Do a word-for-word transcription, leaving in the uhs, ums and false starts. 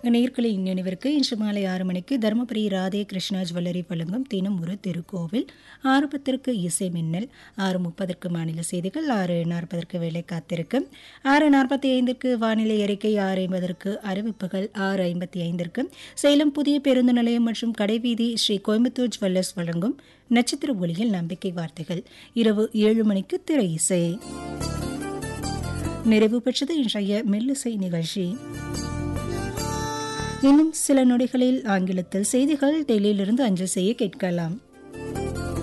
நேர்களின் நினைவிற்கு இன்று மாலை ஆறு மணிக்கு தருமபுரி ராதே கிருஷ்ணா ஜுவல்லரி வழங்கும் தினம் ஒரு திருக்கோவில். ஆறு பத்திற்கு இசை மின்னல், ஆறு முப்பதற்கு மாநில செய்திகள், ஆறு நாற்பதற்கு வேலை காத்திருக்கு, ஆறு நாற்பத்தி ஐந்திற்கு வானிலை அறிக்கை, ஆறு ஐம்பதற்கு அறிவிப்புகள், ஆறு ஐம்பத்தி ஐந்திற்கு சேலம் புதிய பேருந்து நிலையம் மற்றும் கடைவீதி ஸ்ரீ கோயம்புத்தூர் ஜுவல்லர்ஸ் வழங்கும் நட்சத்திர ஒளியில் நம்பிக்கை வார்த்தைகள். இரவு ஏழு மணிக்கு திரை இசை. நிறைவு பெற்றது இன்றைய மெல்லிசை நிகழ்ச்சி. இன்னும் சில நொடிகளில் ஆங்கிலத்தில் செய்திகள் டெல்லியிலிருந்து அஞ்சல் செய்ய கேட்கலாம்.